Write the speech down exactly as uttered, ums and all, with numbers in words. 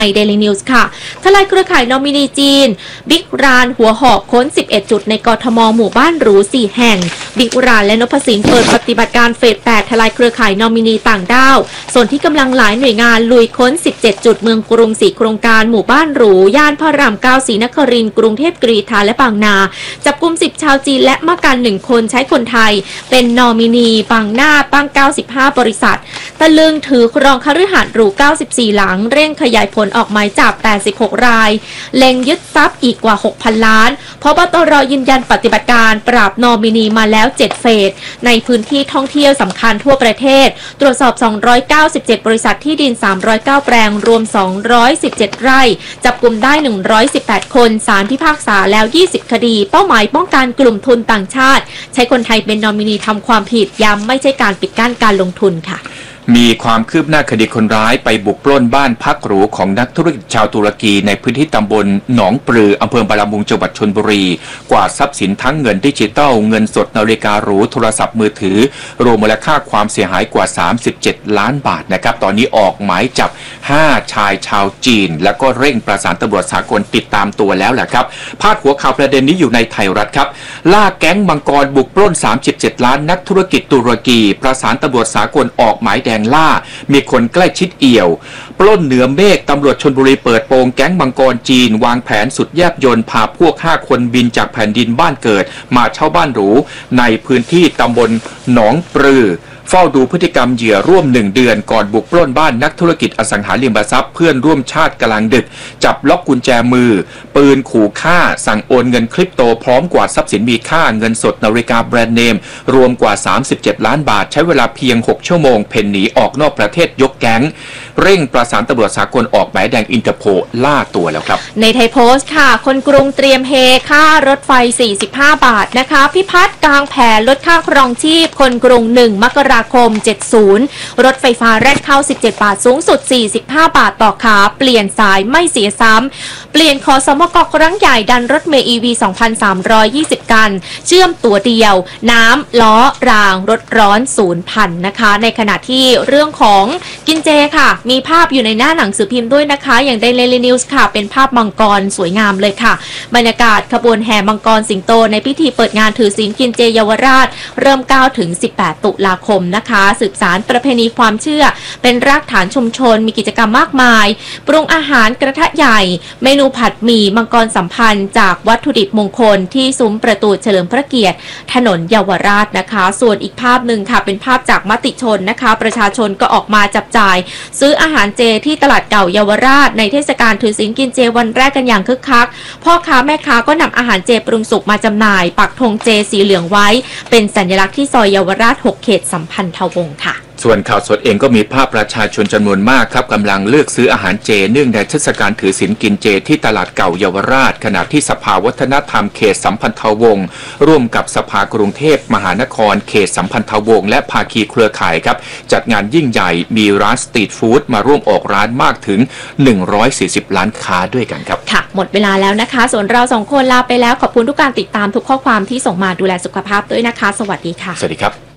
ใน Daily News ค่ะทลายเครือข่ายนอมินีจีนบิ๊กรานหัวหอกค้นสิบเอ็ดจุดในกทมหมู่บ้านหรูสี่แห่งบิ๊กรานและนพสินเปิดปฏิบัติการเฟสแปดทลายเครือข่ายนอมินีต่างด้าวส่วนที่กำลังหลายหน่วยงานลุยค้นสิบเจ็ดจุดเมืองกรุงศรีโครงการหมู่บ้านหรูย่านพระรามเก้าศรีนครินทร์กรุงเทพกรีฑาและบางนาจับกุมสิบชาวจีนและมะกันหนึ่งคนใช้คนไทยเป็นนอมินีบางหน้าตั้งเก้าสิบห้าบริษัทตะลึงถือครองคฤหาสน์หรูเก้าสิบสี่หลังเร่งขยายผลออกหมายจับแปดสิบหกรายเล็งยึดทรัพย์อีกกว่า หกพัน ล้านพบตรยืนยันปฏิบัติการปราบนอมินีมาแล้วเจ็ดเฟสในพื้นที่ท่องเที่ยวสำคัญทั่วประเทศตรวจสอบสองร้อยเก้าสิบเจ็ดบริษัทที่ดินสามร้อยเก้าแปลงรวมสองร้อยสิบเจ็ดไร่จับกุมได้หนึ่งร้อยสิบแปดคนศาลพิพากษาแล้วยี่สิบคดีเป้าหมายป้องกันกลุ่มทุนต่างชาติใช้คนไทยเป็นนอมินีทำความผิดย้ำไม่ใช่การปิดกั้นการลงทุนค่ะมีความคืบหน้าคดีคนร้ายไปบุกปล้นบ้านพักหรูของนักธุรกิจชาวตุรกีในพื้นที่ตำบลหนองปลืออำเภอบารามุงจังหวัดชลบุรีกว่าทรัพย์สินทั้งเงินดิจิตอลเงินสดนาฬิกาหรูโทรศัพท์มือถือรวมมูลค่าความเสียหายกว่าสามสิบเจ็ดล้านบาทนะครับตอนนี้ออกหมายจับห้าชายชาวจีนแล้วก็เร่งประสานตำรวจสากลติดตามตัวแล้วแหละครับพาดหัวข่าวประเด็นนี้อยู่ในไทยรัฐครับล่าแก๊งมังกรบุกปล้นสามสิบเจ็ดล้านนักธุรกิจตุรกีประสานตำรวจสากลออกหมายแดงล่ามีคนใกล้ชิดเอี่ยวปล้นเหนือเมฆตำรวจชลบุรีเปิดโปงแก๊งมังกรจีนวางแผนสุดแยบยลพาพวกห้าคนบินจากแผ่นดินบ้านเกิดมาเช่าบ้านหรูในพื้นที่ตำบลหนองปลือเฝ้าดูพฤติกรรมเหยื่อร่วมหนึ่งเดือนก่อนบุกปล้นบ้านนักธุรกิจอสังหาริมทรัพย์เพื่อนร่วมชาติกลางดึกจับล็อกกุญแจมือปืนขู่ฆ่าสั่งโอนเงินคริปโตพร้อมกว่าทรัพย์สินมีค่าเงินสดนาฬิกาแบรนด์เนมรวมกว่าสามสิบเจ็ดล้านบาทใช้เวลาเพียงหกชั่วโมงเพ่นหนีออกนอกประเทศยกแก๊งเร่งประสานตำรวจสากลออกหมายแดงอินเตอร์โพลล่าตัวแล้วครับในไทยโพสต์ค่ะคนกรุงเตรียมเฮค่ารถไฟสี่สิบห้าบาทนะคะพิพัฒน์กลางแผนลดค่าครองชีพคนกรุงหนึ่งมกราคมเจ็ดสิบรถไฟฟ้าแรกเข้าสิบเจ็ดบาทสูงสุดสี่สิบห้าบาทต่อขาเปลี่ยนสายไม่เสียซ้ำเปลี่ยนคสมกครั้งใหญ่ดันรถเมล์ อี วี สองพันสามร้อยยี่สิบ กันเชื่อมตัวเดียวน้ำล้อรางรถร้อนศูนย์พันนะคะในขณะที่เรื่องของกินเจค่ะมีภาพอยู่ในหน้าหนังสือพิมพ์ด้วยนะคะอย่าง Daily News ค่ะเป็นภาพมังกรสวยงามเลยค่ะบรรยากาศขบวนแห่มังกรสิงโตในพิธีเปิดงานถือศีลกินเจเยาวราชเริ่มเก้าถึงสิบแปดตุลาคมนะคะสืบสารประเพณีความเชื่อเป็นรากฐานชุมชนมีกิจกรรมมากมายปรุงอาหารกระทะใหญ่เมนูผัดหมี่มังกรสัมพันธ์จากวัตถุดิบมงคลที่ซุ้มประตูเฉลิมพระเกียรติถนนเยาวราชนะคะส่วนอีกภาพหนึ่งค่ะเป็นภาพจากมติชนนะคะประชาชนก็ออกมาจับจ่ายซื้ออาหารเจที่ตลาดเก่าเยาวราชในเทศกาลถือศีลกินเจวันแรกกันอย่างคึกคักพ่อค้าแม่ค้าก็นำอาหารเจปรุงสุกมาจำหน่ายปักธงเจสีเหลืองไว้เป็นสัญลักษณ์ที่ซอยเยาวราชหกเขตสัมพันธวงศ์ค่ะส่วนข่าวสดเองก็มีภาพประชาชนจำนวนมากครับกำลังเลือกซื้ออาหารเจเนื่องในเทศกาลถือศีลกินเจที่ตลาดเก่าเยาวราชขณะที่สภาวัฒนธรรมเขตสัมพันธวงศ์ร่วมกับสภากรุงเทพมหานครเขตสัมพันธวงศ์และภาคีเครือข่ายครับจัดงานยิ่งใหญ่มีร้านสตรีทฟู้ดมาร่วมออกร้านมากถึงหนึ่งร้อยสี่สิบล้านค้าด้วยกันครับค่ะหมดเวลาแล้วนะคะส่วนเราสองคนลาไปแล้วขอบคุณทุกการติดตามทุกข้อความที่ส่งมาดูแลสุขภาพด้วยนะคะสวัสดีค่ะสวัสดีครับ